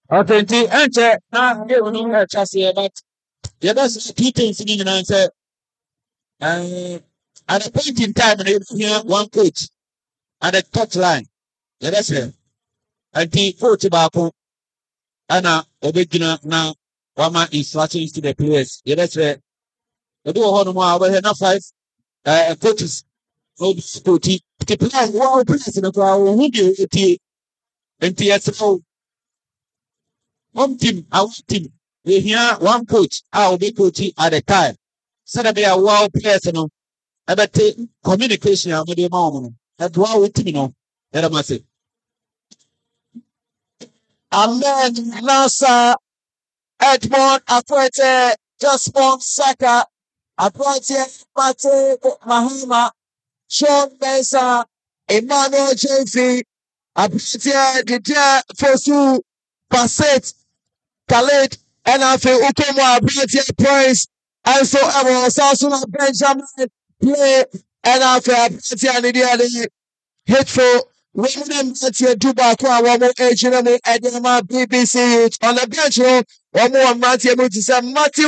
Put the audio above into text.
Authentic enter na ye unu chase but ye best two things in and say at a point in time you hear one coach at the touch line. Ye best anti coach bako ana obegina na wama instructions to the players. Ye best we do ho no over na five coaches no coach the players wow players no kwa who dey tie anti yes our team, we hear one coach, I'll be coaching at a time. So that be a wow person, about communication with the mom. That's why we team, that I must say. Ahmed Nasa, Edmond Akwete, Jasmine Saka, Akwete Mate Mahama, Sean Mesa, Emmanuel JV, Akwete Didier Fosu, Bassett, Khalid, and I feel Ukomo ability price. Also, I was also Benjamin play, and I feel ability and the hateful. Women that you do back one more age, and then my BBC on the bench, one more Matthew Matthew